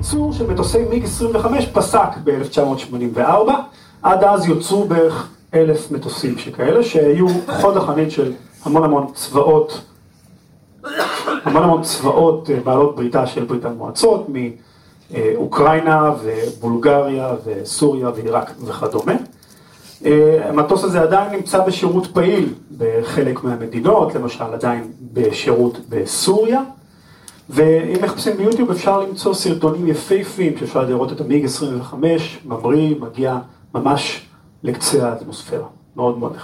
הייצור של מטוסי מיג 25 פסק ב-1984, עד אז יוצרו בערך 1,000 מטוסים שכאלה, שהיו חוד החנית של המון צבאות בעלות בריתה של ברית המועצות, מאוקראינה ובולגריה וסוריה ועיראק וכדומה. המטוס הזה עדיין נמצא בשירות פעיל בחלק מהמדינות, למשל עדיין בשירות בסוריה, ואם מחפשים ביוטיוב אפשר למצוא סרטונים יפהפיים שאפשר לראות את המיג 25, ממריא, מגיע ממש לקצה האטמוספירה, מאוד מאוד נחמד.